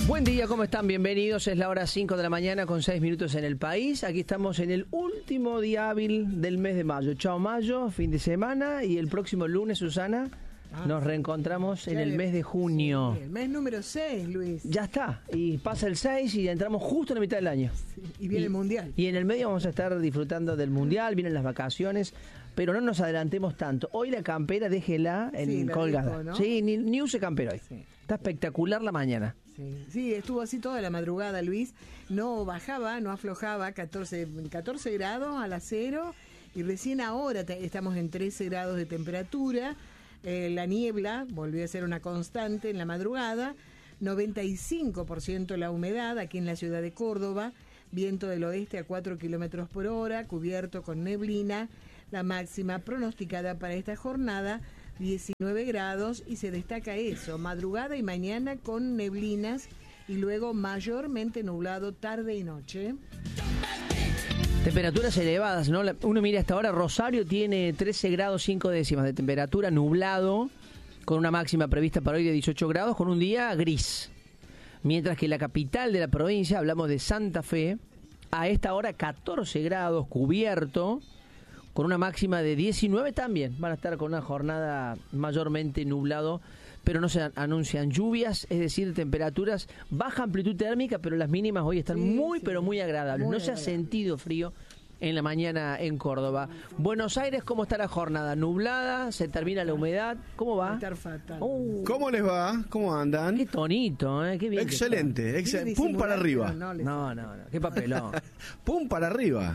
Buen día, ¿cómo están? Bienvenidos. Es la hora 5 de la mañana con 6 minutos en el país. Aquí estamos en el último día hábil del mes de mayo. Chao mayo, fin de semana. Y el próximo lunes, Susana, nos reencontramos en el mes de junio. Sí, el mes número 6, Luis. Ya está. Y pasa el 6 y entramos justo en la mitad del año. Sí, y viene el Mundial. Y en el medio vamos a estar disfrutando del Mundial, vienen las vacaciones. Pero no nos adelantemos tanto. Hoy la campera déjela en colgada. Dijo, ¿no? Sí, ni use campera hoy. Sí. Está espectacular la mañana. Sí, estuvo así toda la madrugada, Luis. No bajaba, no aflojaba, 14 grados a las 0. Y recién ahora estamos en 13 grados de temperatura. La niebla volvió a ser una constante en la madrugada. 95% la humedad aquí en la ciudad de Córdoba. Viento del oeste a 4 kilómetros por hora, cubierto con neblina. La máxima pronosticada para esta jornada, 19 grados, y se destaca eso, madrugada y mañana con neblinas y luego mayormente nublado tarde y noche. Temperaturas elevadas, ¿no? Uno mira hasta ahora, Rosario tiene 13 grados 5 décimas de temperatura, nublado, con una máxima prevista para hoy de 18 grados, con un día gris. Mientras que la capital de la provincia, hablamos de Santa Fe, a esta hora 14 grados, cubierto, con una máxima de 19 también. Van a estar con una jornada mayormente nublado, pero no se anuncian lluvias, es decir, temperaturas, baja amplitud térmica, pero las mínimas hoy están pero muy agradables. No se ha sentido frío en la mañana en Córdoba. Buenos Aires, ¿cómo está la jornada? Nublada, se termina la humedad, ¿cómo va? Va a estar fatal. ¿Cómo les va? ¿Cómo andan? Qué tonito, ¿eh? Qué bien. Excelente, excelente. Pum para arriba. No, qué papelón. Pum para arriba.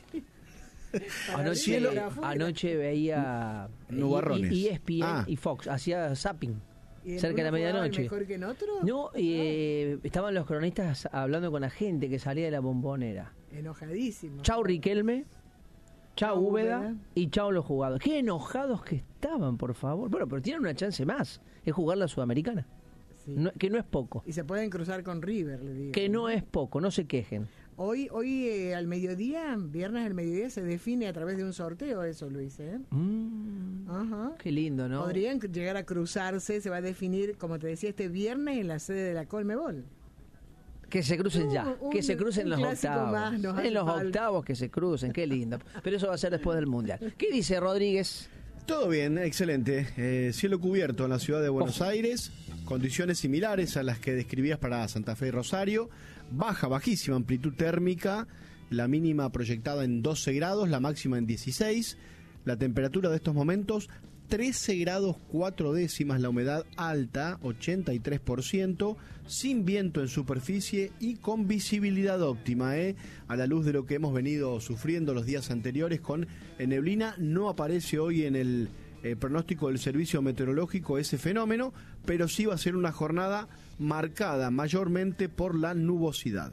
Anoche veía Nubarrones. ESPN y Fox, hacía zapping cerca de la medianoche. ¿Mejor que en otro? No, estaban los cronistas hablando con la gente que salía de la Bombonera. Enojadísimo. Chau Riquelme, chau Úbeda y chau los jugadores. Qué enojados que estaban, por favor. Bueno, pero tienen una chance más, es jugar la Sudamericana. Sí. No, que no es poco. Y se pueden cruzar con River, le digo. Que no es poco, no se quejen. Hoy al mediodía, viernes al mediodía, se define a través de un sorteo eso, Luis, ¿eh? Ajá. Qué lindo, ¿no? Podrían llegar a cruzarse, se va a definir, como te decía, este viernes en la sede de la Colmebol. Que se crucen ya, que se crucen los octavos. En los octavos que se crucen, qué lindo. Pero eso va a ser después del Mundial. ¿Qué dice Rodríguez? Todo bien, excelente. Cielo cubierto en la ciudad de Buenos Aires, condiciones similares a las que describías para Santa Fe y Rosario. Bajísima amplitud térmica, la mínima proyectada en 12 grados, la máxima en 16. La temperatura de estos momentos, 13 grados 4 décimas, la humedad alta, 83%, sin viento en superficie y con visibilidad óptima, a la luz de lo que hemos venido sufriendo los días anteriores con neblina. No aparece hoy en el pronóstico del servicio meteorológico ese fenómeno, pero sí va a ser una jornada marcada mayormente por la nubosidad.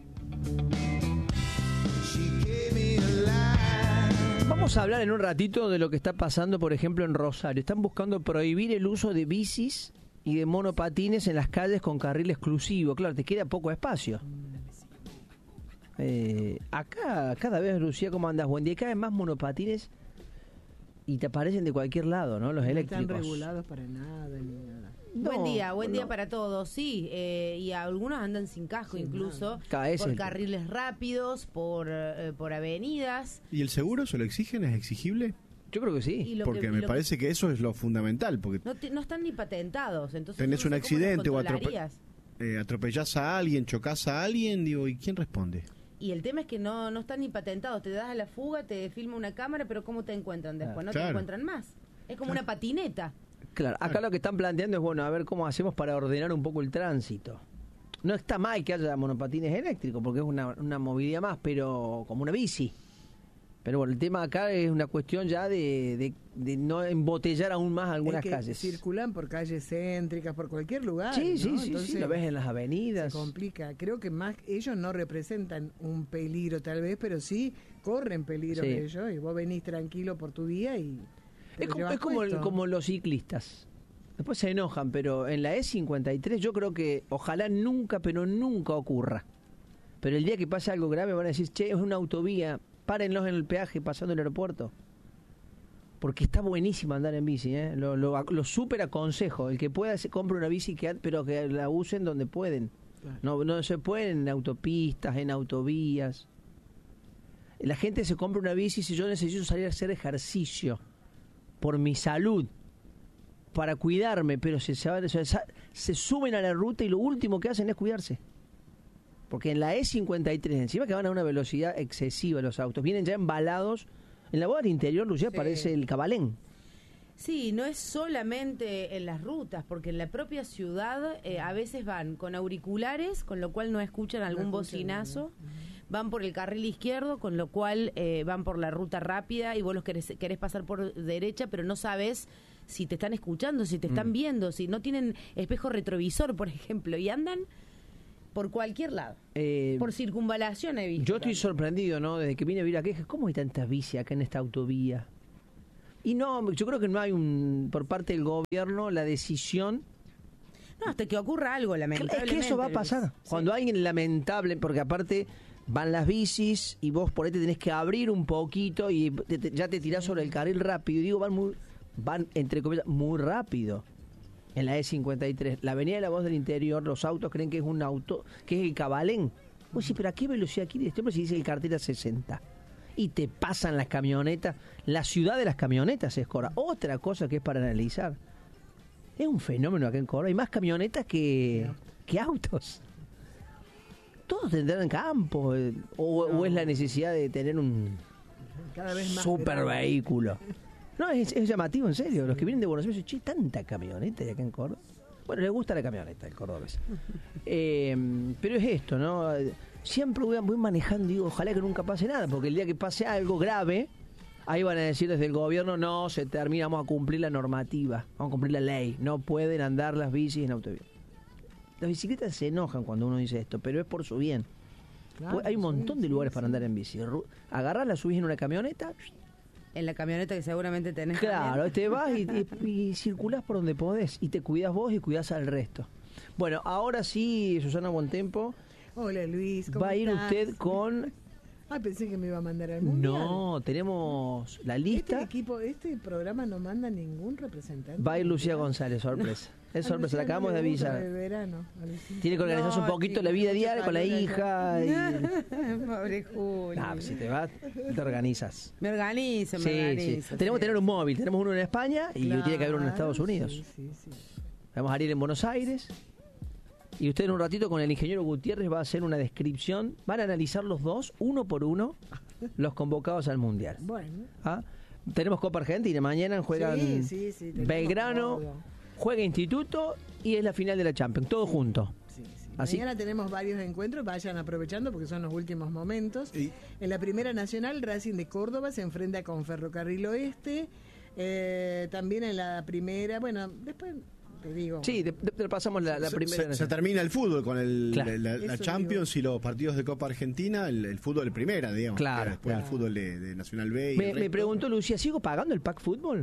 Vamos a hablar en un ratito de lo que está pasando, por ejemplo, en Rosario. Están buscando prohibir el uso de bicis y de monopatines en las calles con carril exclusivo. Claro, te queda poco espacio. Acá, cada vez, Lucía, ¿cómo andas? Buen día. Cada vez más monopatines y te aparecen de cualquier lado, ¿no? Los eléctricos. No están regulados para nada, ni nada. No, buen día para todos, sí, y algunos andan sin casco incluso, por carriles rápidos, por avenidas. ¿Y el seguro se lo exigen? ¿Es exigible? Yo creo que sí. Porque me parece que eso es lo fundamental. Porque no están ni patentados, entonces tenés un accidente o atropellás a alguien, chocás a alguien, digo, ¿y quién responde? Y el tema es que no están ni patentados, te das a la fuga, te filma una cámara, pero ¿cómo te encuentran después? No te encuentran más. Es como una patineta. Claro, acá lo que están planteando es, bueno, a ver cómo hacemos para ordenar un poco el tránsito. No está mal que haya monopatines eléctricos, porque es una movilidad más, pero como una bici. Pero bueno, el tema acá es una cuestión ya de no embotellar aún más algunas calles. Circulan por calles céntricas, por cualquier lugar. Sí, ¿no? Sí, lo ves en las avenidas. Se complica. Creo que más ellos no representan un peligro tal vez, pero sí corren peligro ellos. Y vos venís tranquilo por tu vía y... Es como los ciclistas. Después se enojan, pero en la E53 yo creo que ojalá nunca, pero nunca ocurra. Pero el día que pase algo grave van a decir, che, es una autovía, párenlos en el peaje pasando el aeropuerto. Porque está buenísimo andar en bici, ¿eh? Lo súper aconsejo. El que pueda se compre una bici, pero que la usen donde pueden. No se puede en autopistas, en autovías. La gente se compra una bici si yo necesito salir a hacer ejercicio por mi salud, para cuidarme, pero se suben a la ruta y lo último que hacen es cuidarse. Porque en la E53, encima que van a una velocidad excesiva los autos, vienen ya embalados. En la boda del interior, Lucía, parece el Cabalén. Sí, no es solamente en las rutas, porque en la propia ciudad a veces van con auriculares, con lo cual no escuchan algún bocinazo. Van por el carril izquierdo, con lo cual van por la ruta rápida y vos los querés pasar por derecha, pero no sabes si te están escuchando, si te están viendo, si no tienen espejo retrovisor, por ejemplo, y andan por cualquier lado. Por circunvalación he visto. Yo estoy sorprendido, ¿no? Desde que vine a vivir acá, ¿cómo hay tantas bici acá en esta autovía? Y no, yo creo que no hay por parte del gobierno la decisión. No, hasta que ocurra algo, lamentablemente. Es que eso va a pasar. Cuando alguien lamentable, porque aparte van las bicis y vos por ahí te tenés que abrir un poquito y ya te tirás sobre el carril rápido. Y digo, van entre comillas, muy rápido. En la E53, la avenida de la Voz del Interior, los autos creen que es un auto, que es el Cabalén. Pues sí, pero ¿a qué velocidad quiere este hombre si dice el cartel a 60? Y te pasan las camionetas, la ciudad de las camionetas es Córdoba. Otra cosa que es para analizar. Es un fenómeno acá en Córdoba. Hay más camionetas que autos. Todos tendrán campo. O es la necesidad de tener un super vehículo. No, es llamativo, en serio. Los que vienen de Buenos Aires dicen, tanta camioneta de acá en Córdoba. Bueno, les gusta la camioneta, el cordobés. Pero es esto, ¿no? Siempre voy manejando, digo, ojalá que nunca pase nada, porque el día que pase algo grave, ahí van a decir desde el gobierno, no, se termina, vamos a cumplir la normativa, vamos a cumplir la ley, no pueden andar las bicis en autovía. Las bicicletas se enojan cuando uno dice esto, pero es por su bien. Claro, hay un montón de lugares para andar en bici. Agarrarla, subís en una camioneta. En la camioneta que seguramente tenés. Claro, te vas y circulás por donde podés, y te cuidás vos y cuidás al resto. Bueno, ahora sí, Susana Bontempo. Hola Luis, ¿cómo ¿va a ir estás? usted con...? Pensé que me iba a mandar al mundial. No, tenemos la lista. Este programa no manda ningún representante. Va a ir Lucía González, sorpresa. Es sorpresa, la acabamos de avisar. Tiene que organizarse un poquito la vida diaria con la hija. Pobre Julio. Pues si te vas, te organizas. Me organizo. Sí. Tenemos que tener un móvil. Tenemos uno en España y tiene que haber uno en Estados Unidos. Sí. Vamos a ir en Buenos Aires. Y usted en un ratito con el ingeniero Gutiérrez va a hacer una descripción. Van a analizar los dos, uno por uno, los convocados al Mundial. Bueno. Tenemos Copa Argentina. Mañana juegan Belgrano, todo. Juega Instituto y es la final de la Champions. Todo junto. Sí. Así. Mañana tenemos varios encuentros, vayan aprovechando porque son los últimos momentos. Sí. En la Primera Nacional, Racing de Córdoba se enfrenta con Ferrocarril Oeste. También en la primera, bueno, después... te digo. Sí, pasamos la primera. Se termina el fútbol con Claro. la Champions y los partidos de Copa Argentina, el fútbol de primera, digamos. Claro. Después el fútbol de Nacional B. Me preguntó Lucía, ¿sigo pagando el pack fútbol?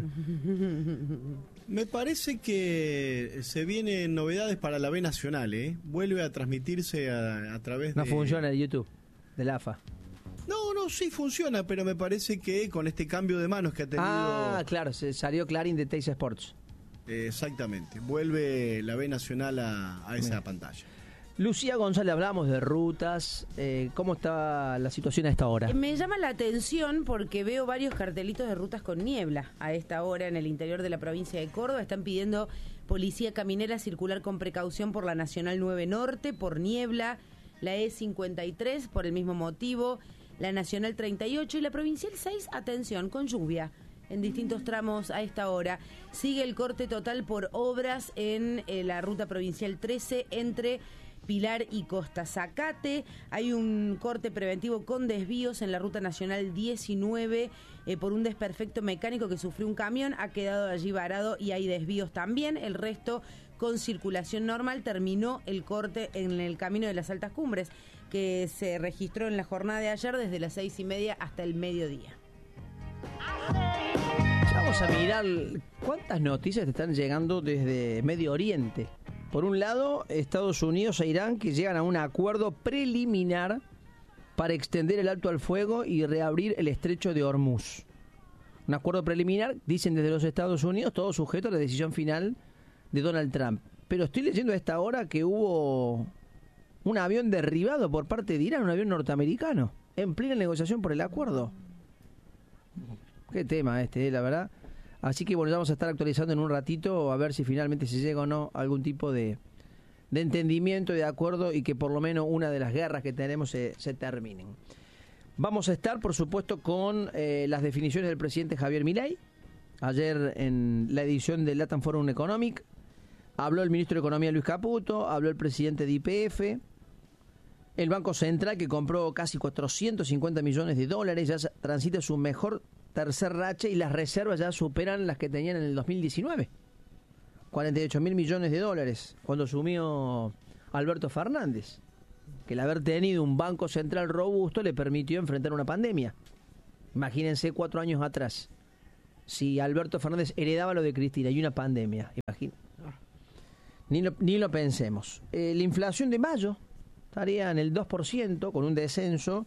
Me parece que se vienen novedades para la B Nacional, ¿eh? Vuelve a transmitirse a través de... No funciona el YouTube de la AFA. No, sí funciona, pero me parece que con este cambio de manos que ha tenido... Claro, se salió Clarín de Teis Sports. Exactamente, vuelve la B Nacional a esa pantalla. Lucía González, hablamos de rutas. ¿Cómo está la situación a esta hora? Me llama la atención porque veo varios cartelitos de rutas con niebla a esta hora en el interior de la provincia de Córdoba. Están pidiendo policía caminera circular con precaución por la Nacional 9 Norte, por niebla, la E53 por el mismo motivo, la Nacional 38 y la Provincial 6, atención, con lluvia. En distintos tramos a esta hora. Sigue el corte total por obras en la ruta provincial 13 entre Pilar y Costa Zacate. Hay un corte preventivo con desvíos en la ruta nacional 19 por un desperfecto mecánico que sufrió un camión. Ha quedado allí varado y hay desvíos también. El resto con circulación normal. Terminó el corte en el camino de las Altas Cumbres que se registró en la jornada de ayer desde las 6:30 hasta el mediodía. Vamos a mirar cuántas noticias te están llegando desde Medio Oriente. Por un lado, Estados Unidos e Irán que llegan a un acuerdo preliminar para extender el alto al fuego y reabrir el estrecho de Hormuz. Un acuerdo preliminar, dicen desde los Estados Unidos, todo sujeto a la decisión final de Donald Trump. Pero estoy leyendo a esta hora que hubo un avión derribado por parte de Irán, un avión norteamericano, en plena negociación por el acuerdo. Qué tema la verdad. Así que bueno, ya vamos a estar actualizando en un ratito a ver si finalmente se llega o no a algún tipo de entendimiento y de acuerdo, y que por lo menos una de las guerras que tenemos se terminen. Vamos a estar, por supuesto, con las definiciones del presidente Javier Milei. Ayer en la edición del Latam Forum Economic habló el ministro de Economía Luis Caputo, habló el presidente de YPF, el Banco Central, que compró casi 450 millones de dólares, ya transita su mejor tercer racha y las reservas ya superan las que tenían en el 2019. 48.000 millones de dólares cuando asumió Alberto Fernández, que el haber tenido un banco central robusto le permitió enfrentar una pandemia. Imagínense 4 años atrás, si Alberto Fernández heredaba lo de Cristina y una pandemia, ni lo pensemos. La inflación de mayo estaría en el 2%, con un descenso,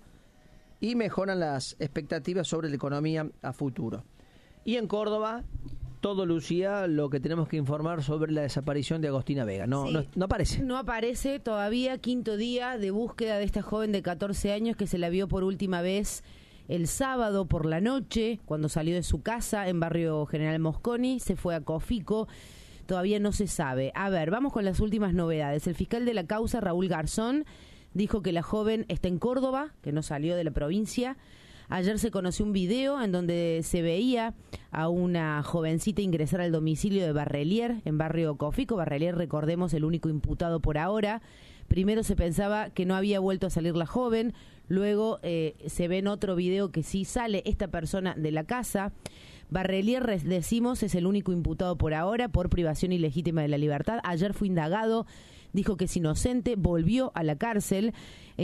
y mejoran las expectativas sobre la economía a futuro. Y en Córdoba, todo, Lucía, lo que tenemos que informar sobre la desaparición de Agostina Vega. No aparece. No aparece todavía, 5º día de búsqueda de esta joven de 14 años que se la vio por última vez el sábado por la noche, cuando salió de su casa en barrio General Mosconi, se fue a Cofico. Todavía no se sabe. A ver, vamos con las últimas novedades. El fiscal de la causa, Raúl Garzón, dijo que la joven está en Córdoba, que no salió de la provincia. Ayer se conoció un video en donde se veía a una jovencita ingresar al domicilio de Barrelier, en barrio Cofico. Barrelier, recordemos, el único imputado por ahora. Primero se pensaba que no había vuelto a salir la joven, luego se ve en otro video que sí sale esta persona de la casa. Barrelier, decimos, es el único imputado por ahora por privación ilegítima de la libertad. Ayer fue indagado, dijo que es inocente, volvió a la cárcel,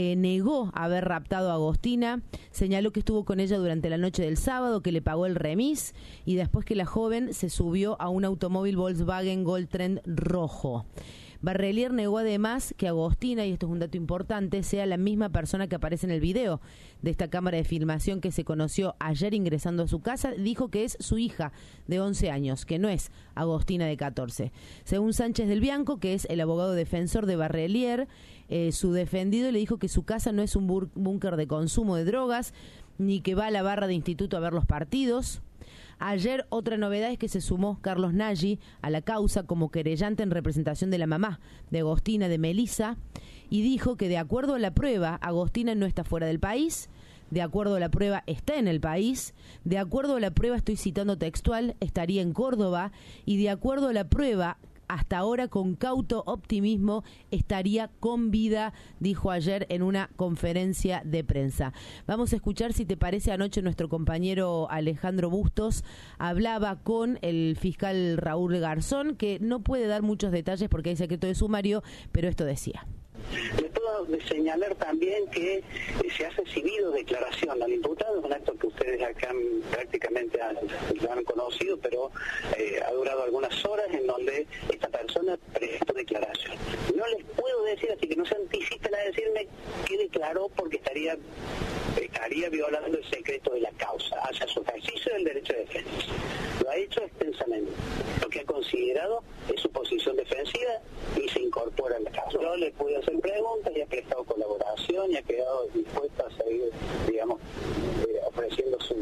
negó haber raptado a Agostina, señaló que estuvo con ella durante la noche del sábado, que le pagó el remis, y después que la joven se subió a un automóvil Volkswagen Goldtrend rojo. Barrelier negó además que Agostina, y esto es un dato importante, sea la misma persona que aparece en el video de esta cámara de filmación que se conoció ayer ingresando a su casa. Dijo que es su hija de 11 años, que no es Agostina de 14. Según Sánchez del Bianco, que es el abogado defensor de Barrelier, su defendido le dijo que su casa no es un búnker de consumo de drogas, ni que va a la barra de instituto a ver los partidos. Ayer otra novedad es que se sumó Carlos Nagy a la causa como querellante en representación de la mamá de Agostina, de Melissa, y dijo que de acuerdo a la prueba, Agostina no está fuera del país, de acuerdo a la prueba está en el país, de acuerdo a la prueba, estoy citando textual, estaría en Córdoba, y de acuerdo a la prueba, hasta ahora con cauto optimismo estaría con vida, dijo ayer en una conferencia de prensa. Vamos a escuchar, si te parece, anoche nuestro compañero Alejandro Bustos hablaba con el fiscal Raúl Garzón, que no puede dar muchos detalles porque hay secreto de sumario, pero esto decía. Le puedo señalar también que se ha recibido declaración al imputado, un acto que ustedes acá prácticamente lo han conocido, pero ha durado algunas horas, en donde esta persona prestó declaración. No les puedo decir, así que no se anticipen a decirme qué declaró, porque estaría violando el secreto de la causa hacia su ejercicio del derecho de defensa. Lo ha hecho extensamente. Lo que ha considerado es su posición defensiva y se incorpora en la causa. Yo le pude hacer preguntas y ha prestado colaboración y ha quedado dispuesto a seguir, digamos, ofreciendo su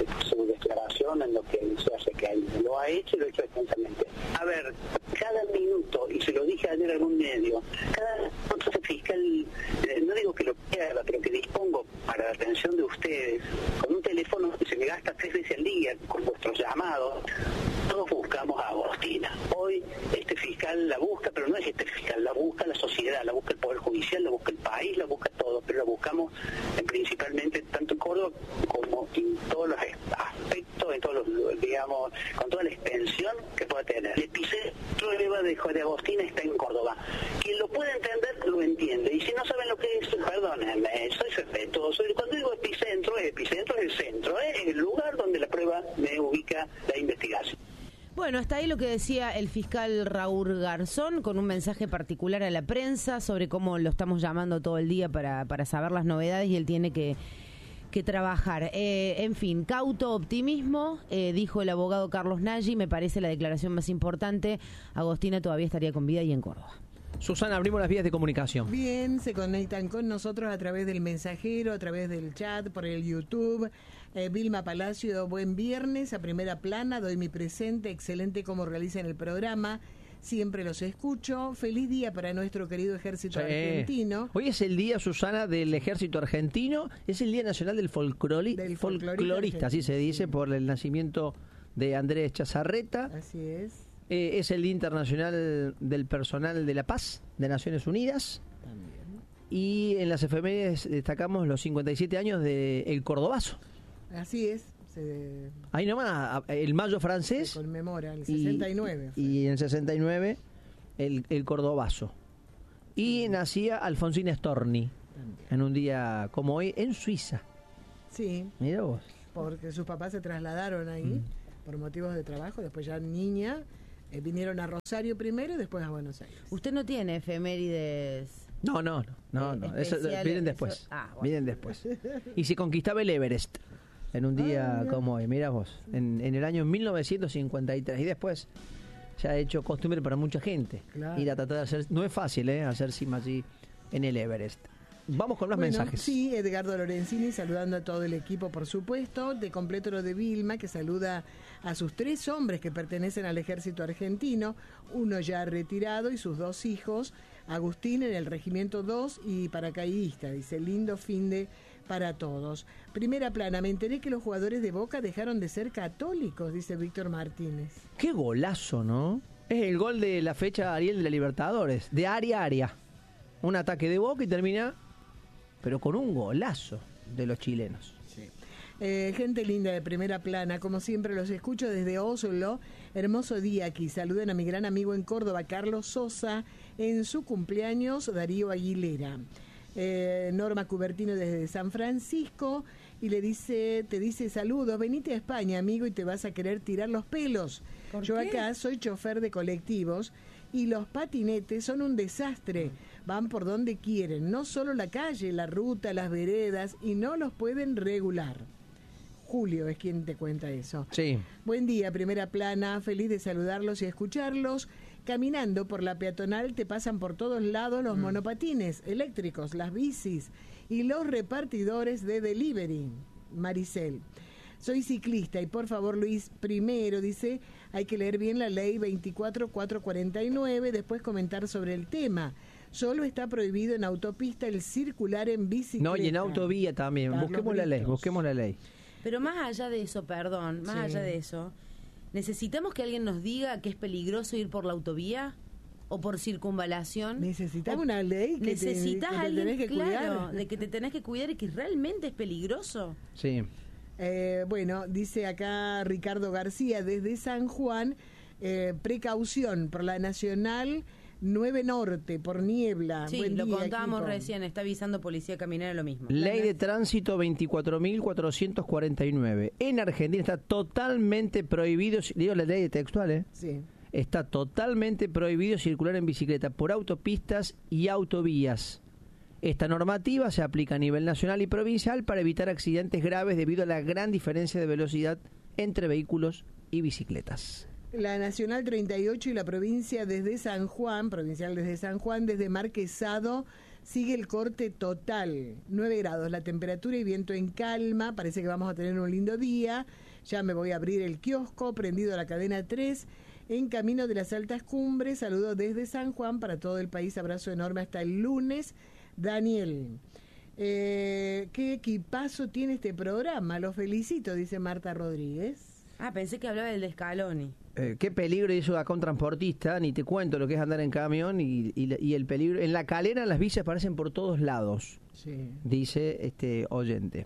declaración en lo que se hace, que lo ha hecho y lo ha hecho extensamente. A ver, cada minuto, y se lo dije ayer a algún medio, cada minuto ese fiscal, no digo que lo pierda, pero que dispongo para la atención de ustedes, con un teléfono que se me gasta 3 veces al día, con vuestros llamados, todos buscamos a Agostina. Hoy este fiscal la busca, pero no es este fiscal, la busca la sociedad, la busca el Poder Judicial, la busca el país, la busca todo, pero la buscamos principalmente tanto en Córdoba como en todos los aspectos, en todos los, digamos, con toda la extensión que pueda tener. El epicentro de Agostina está en Córdoba. Quien lo puede entender, lo entiende. Y si no saben lo que es, perdónenme, soy respetuoso. Cuando digo epicentro es el centro, es el lugar donde la prueba me ubica la investigación. Bueno, hasta ahí lo que decía el fiscal Raúl Garzón, con un mensaje particular a la prensa sobre cómo lo estamos llamando todo el día para saber las novedades, y él tiene que trabajar. En fin, cauto optimismo, dijo el abogado Carlos Nagy. Me parece la declaración más importante. Agostina todavía estaría con vida y en Córdoba. Susana, abrimos las vías de comunicación. Bien, se conectan con nosotros a través del mensajero, a través del chat, por el YouTube. Vilma Palacio, buen viernes, a primera plana, doy mi presente, excelente cómo realizan el programa, siempre los escucho. Feliz día para nuestro querido ejército argentino. Hoy es el día, Susana, del ejército argentino, es el Día Nacional del folclorista, así se dice, por el nacimiento de Andrés Chazarreta. Así es. Es el Día Internacional del Personal de la Paz de Naciones Unidas. También. Y en las efemérides destacamos los 57 años del Cordobazo. Así es. Ahí nomás, el Mayo francés. Se conmemora, el 69. Y en el 69, el Cordobazo. Y nacía Alfonsín Storni, en un día como hoy, en Suiza. Sí. Mira vos. Porque sus papás se trasladaron ahí por motivos de trabajo, después ya niña. Vinieron a Rosario primero y después a Buenos Aires. ¿Usted no tiene efemérides? No. Eso vienen después. Bueno. Vienen después. Y se conquistaba el Everest en un día como hoy. Mira vos, en el año 1953. Y después ya ha hecho costumbre para mucha gente. Claro. Ir a tratar de hacer. No es fácil, hacer cima allí en el Everest. Vamos con más mensajes. Sí, Edgardo Lorenzini saludando a todo el equipo, por supuesto. Te completo lo de Vilma, que saluda a sus 3 hombres que pertenecen al ejército argentino, uno ya retirado y sus 2 hijos, Agustín en el Regimiento 2 y paracaidista. Dice, lindo fin de para todos. Primera plana, me enteré que los jugadores de Boca dejaron de ser católicos, dice Víctor Martínez. Qué golazo, ¿no? Es el gol de la fecha, Ariel, de la Libertadores, de área a área. Un ataque de Boca y termina, pero con un golazo de los chilenos. Sí. Gente linda de primera plana, como siempre los escucho desde Oslo. Hermoso día aquí. Saluden a mi gran amigo en Córdoba, Carlos Sosa, en su cumpleaños, Darío Aguilera. Norma Cubertino desde San Francisco y te dice saludos, venite a España, amigo, y te vas a querer tirar los pelos. Yo acá soy chofer de colectivos y los patinetes son un desastre. Van por donde quieren, no solo la calle, la ruta, las veredas, y no los pueden regular. Julio es quien te cuenta eso. Sí. Buen día, primera plana, feliz de saludarlos y escucharlos. Caminando por la peatonal te pasan por todos lados los monopatines eléctricos, las bicis y los repartidores de delivery. Maricel. Soy ciclista y por favor, Luis, primero, dice, hay que leer bien la ley 24449, después comentar sobre el tema. Solo está prohibido en autopista el circular en bicicleta. No, y en autovía también. Busquemos la ley. Pero más allá de eso, allá de eso, ¿necesitamos que alguien nos diga que es peligroso ir por la autovía o por circunvalación? Necesitamos una ley que necesitas te alguien, tenés que cuidar. de que te tenés que cuidar y que realmente es peligroso. Sí. Bueno, dice acá Ricardo García desde San Juan, precaución por la Nacional 9 Norte, por niebla. Sí, lo contábamos recién, está avisando Policía Caminera lo mismo. Ley de Tránsito 24.449. En Argentina está totalmente prohibido, digo la ley textual, Sí. Está totalmente prohibido circular en bicicleta por autopistas y autovías. Esta normativa se aplica a nivel nacional y provincial para evitar accidentes graves debido a la gran diferencia de velocidad entre vehículos y bicicletas. La Nacional 38 y la provincia desde San Juan, provincial desde San Juan, desde Marquesado, sigue el corte total. 9 grados la temperatura y viento en calma. Parece que vamos a tener un lindo día. Ya me voy a abrir el kiosco, prendido a la cadena 3, en camino de las altas cumbres. Saludos desde San Juan para todo el país. Abrazo enorme hasta el lunes. Daniel. ¿Qué equipazo tiene este programa? Los felicito, dice Marta Rodríguez. Pensé que hablaba del de Scaloni. Qué peligro hizo acá un transportista, ni te cuento lo que es andar en camión y el peligro. En La Calera las bicis aparecen por todos lados, sí. Dice este oyente.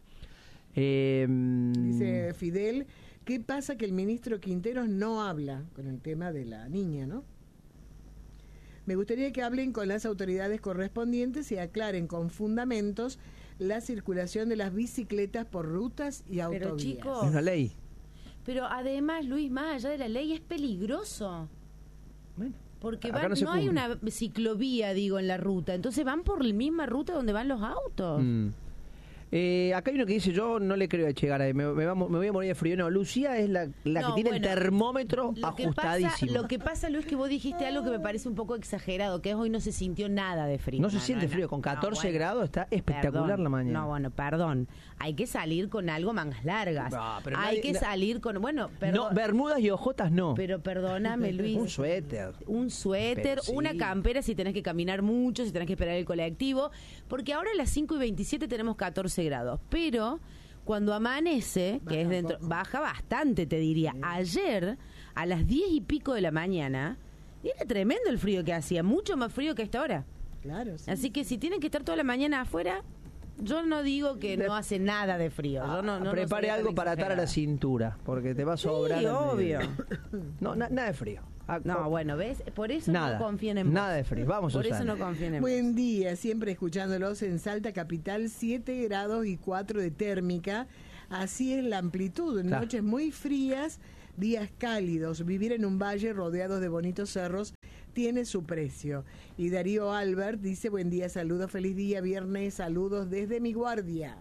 Dice Fidel, ¿qué pasa que el ministro Quinteros no habla con el tema de la niña, no? Me gustaría que hablen con las autoridades correspondientes y aclaren con fundamentos la circulación de las bicicletas por rutas y autovías. Pero chicos, es una ley. Pero además, Luis, más allá de la ley, es peligroso. Bueno, porque no hay una ciclovía, digo, en la ruta. Entonces van por la misma ruta donde van los autos. Acá hay uno que dice, yo no le creo a Echegaray, me voy a morir de frío. No, Lucía es la que tiene el termómetro ajustadísimo. Lo que pasa, Luis, que vos dijiste algo que me parece un poco exagerado, que es hoy no se sintió nada de frío. No se siente frío, con 14 grados está espectacular la mañana. No, bueno, perdón. Hay que salir con algo mangas largas. Hay que salir con, bueno, no, bermudas y ojotas no. Pero perdóname, Luis. Un suéter. Sí. Una campera si tenés que caminar mucho, si tenés que esperar el colectivo, porque ahora a las 5:27 tenemos 14 grados, pero cuando amanece, que es dentro, baja bastante, te diría. Ayer, a las 10 y pico de la mañana, era tremendo el frío que hacía, mucho más frío que esta hora. Claro, sí. Así que si tienen que estar toda la mañana afuera, yo no digo que no hace nada de frío. Yo no prepare algo para atar a la cintura, porque te va a sobrar. Sí, obvio. No, nada de frío. No, bueno, ¿ves? Por eso no confíen en vos. Nada de frío. Vamos, Por Susana. eso no confíen en vos. Buen día, siempre escuchándolos en Salta Capital, 7 grados y 4 de térmica. Así es la amplitud, en noches muy frías, días cálidos. Vivir en un valle rodeado de bonitos cerros tiene su precio. Y Darío Albert dice, buen día, saludos, feliz día, viernes, saludos desde mi guardia.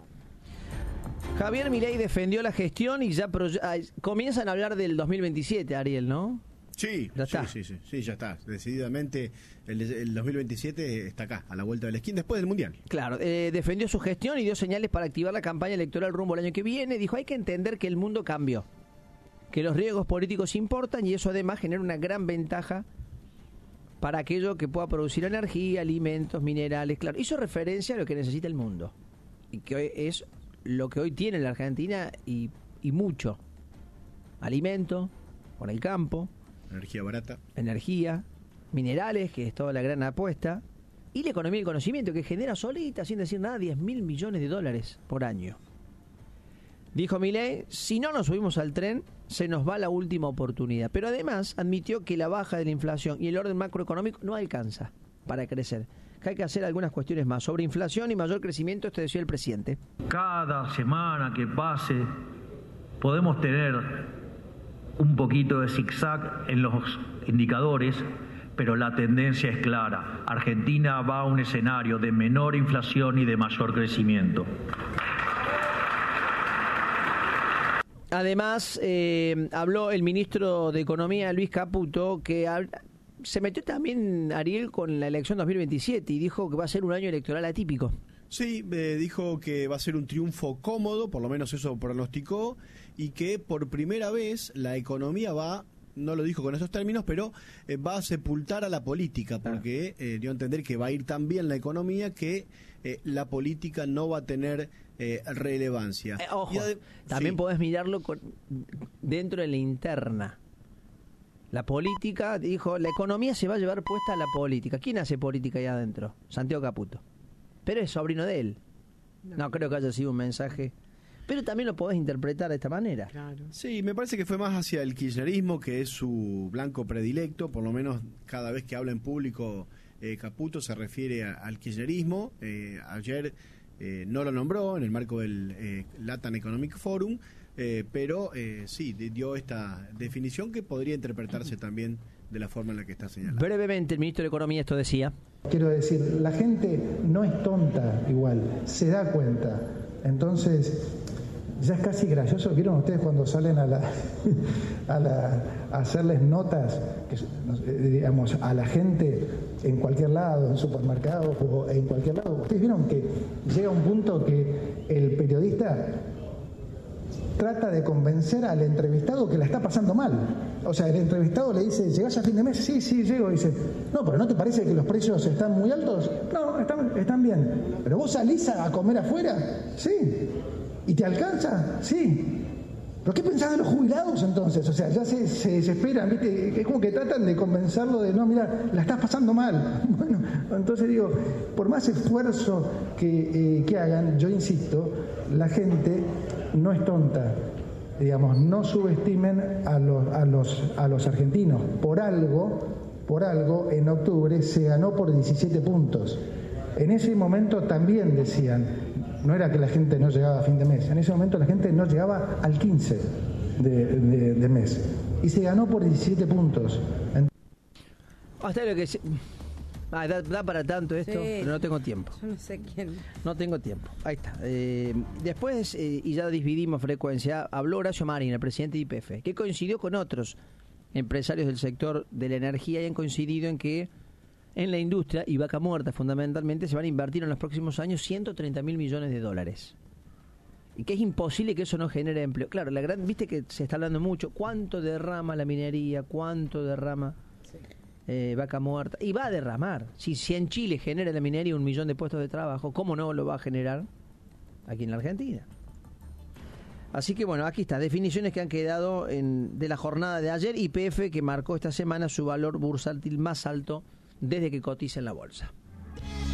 Javier Milei defendió la gestión y ya comienzan a hablar del 2027, Ariel, ¿no? Sí, ya está. Decididamente el 2027 está acá, a la vuelta de la esquina, después del Mundial. Claro, defendió su gestión y dio señales para activar la campaña electoral rumbo al año que viene. Dijo, hay que entender que el mundo cambió, que los riesgos políticos importan y eso además genera una gran ventaja para aquello que pueda producir energía, alimentos, minerales. Claro, hizo referencia a lo que necesita el mundo y que hoy es lo que hoy tiene la Argentina y mucho. Alimento, por el campo. Energía barata. Energía, minerales, que es toda la gran apuesta, y la economía del conocimiento, que genera solita, sin decir nada, 10.000 millones de dólares por año. Dijo Milei, si no nos subimos al tren, se nos va la última oportunidad. Pero además admitió que la baja de la inflación y el orden macroeconómico no alcanza para crecer. Que hay que hacer algunas cuestiones más. Sobre inflación y mayor crecimiento, esto decía el presidente. Cada semana que pase podemos tener un poquito de zigzag en los indicadores, pero la tendencia es clara. Argentina va a un escenario de menor inflación y de mayor crecimiento. Además, habló el ministro de Economía, Luis Caputo, que se metió también, Ariel, con la elección 2027 y dijo que va a ser un año electoral atípico. Sí, dijo que va a ser un triunfo cómodo, por lo menos eso pronosticó, y que por primera vez la economía va, no lo dijo con esos términos, pero va a sepultar a la política, porque dio a entender que va a ir tan bien la economía que la política no va a tener relevancia. Ojo, también podés mirarlo dentro de la interna. La política, dijo, la economía se va a llevar puesta a la política. ¿Quién hace política ahí adentro? Santiago Caputo. Pero es sobrino de él. No creo que haya sido un mensaje. Pero también lo podés interpretar de esta manera. Claro. Sí, me parece que fue más hacia el kirchnerismo, que es su blanco predilecto. Por lo menos cada vez que habla en público Caputo se refiere al kirchnerismo. Ayer no lo nombró en el marco del Latin Economic Forum, pero sí, dio esta definición que podría interpretarse también de la forma en la que está señalada. Brevemente, el ministro de Economía esto decía. Quiero decir, la gente no es tonta igual, se da cuenta. Entonces, ya es casi gracioso. ¿Vieron ustedes cuando salen a hacerles notas, digamos, a la gente en cualquier lado, en supermercados o en cualquier lado? Ustedes vieron que llega un punto que el periodista trata de convencer al entrevistado que la está pasando mal. O sea, el entrevistado le dice, ¿llegás a fin de mes? Sí, llego. Y dice, no, pero ¿no te parece que los precios están muy altos? No, están bien. ¿Pero vos salís a comer afuera? Sí. ¿Y te alcanza? Sí. ¿Pero qué pensás de los jubilados entonces? O sea, ya se desesperan, ¿viste? Es como que tratan de convencerlo de, no, mira, la estás pasando mal. Bueno, entonces digo, por más esfuerzo que hagan, yo insisto, la gente no es tonta. Digamos, no subestimen a los argentinos. Por algo, en octubre se ganó por 17 puntos. En ese momento también decían, no era que la gente no llegaba a fin de mes, en ese momento la gente no llegaba al 15 de mes. Y se ganó por 17 puntos. Hasta lo que Da para tanto esto, Sí. pero no tengo tiempo. Yo no sé quién. No tengo tiempo. Ahí está. Después, y ya dividimos frecuencia, habló Horacio Marín, el presidente de YPF, que coincidió con otros empresarios del sector de la energía y han coincidido en que en la industria y Vaca Muerta fundamentalmente se van a invertir en los próximos años 130.000 millones de dólares. Y que es imposible que eso no genere empleo. Claro, viste que se está hablando mucho. ¿Cuánto derrama la minería? ¿Cuánto derrama Vaca Muerta? Y va a derramar. Si en Chile genera la minería 1 millón de puestos de trabajo, ¿cómo no lo va a generar aquí en la Argentina? Así que bueno, aquí está, definiciones que han quedado de la jornada de ayer. YPF que marcó esta semana su valor bursátil más alto desde que cotiza en la bolsa.